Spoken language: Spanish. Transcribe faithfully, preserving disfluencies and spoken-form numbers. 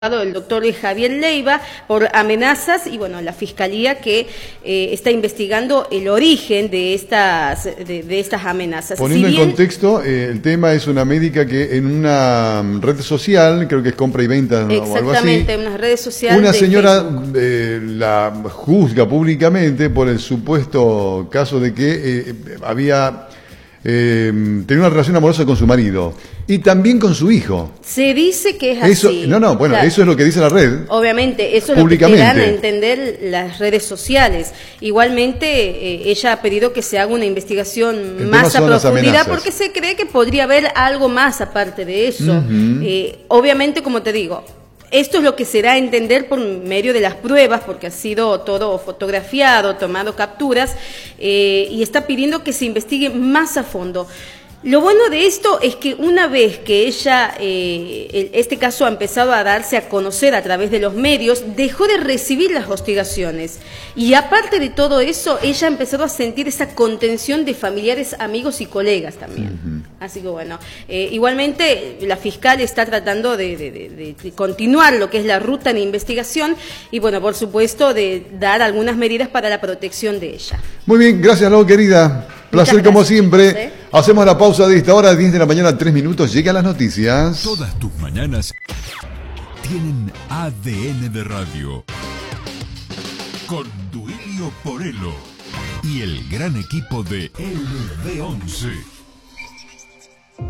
el doctor Javier Leiva por amenazas y bueno, la fiscalía que eh, está investigando el origen de estas de, de estas amenazas. Poniendo si bien, en contexto, eh, el tema es una médica que en una red social, creo que es compra y venta, ¿no? O algo así, exactamente, en unas redes sociales. Una señora eh, la juzga públicamente por el supuesto caso de que eh, había eh, tenido una relación amorosa con su marido y también con su hijo. Se dice que es eso, así. No, no, bueno, claro. Eso es lo que dice la red. Obviamente, eso es lo que te dan a entender las redes sociales. Igualmente, eh, ella ha pedido que se haga una investigación el más a profundidad porque se cree que podría haber algo más aparte de eso. Uh-huh. eh, obviamente, como te digo, esto es lo que se da a entender por medio de las pruebas, porque ha sido todo fotografiado, tomado capturas, eh, y está pidiendo que se investigue más a fondo. Lo bueno de esto es que una vez que ella, eh, este caso ha empezado a darse a conocer a través de los medios, dejó de recibir las hostigaciones. Y aparte de todo eso, ella ha empezado a sentir esa contención de familiares, amigos y colegas también. Uh-huh. Así que bueno, eh, igualmente la fiscal está tratando de, de, de, de continuar lo que es la ruta de investigación y bueno, por supuesto, de dar algunas medidas para la protección de ella. Muy bien, gracias, Lau, querida. Placer como siempre. ¿Eh? Hacemos la pausa de esta hora, diez de la mañana, tres minutos. Llegan las noticias. Todas tus mañanas tienen A D N de radio. Con Duilio Porello y el gran equipo de L B once.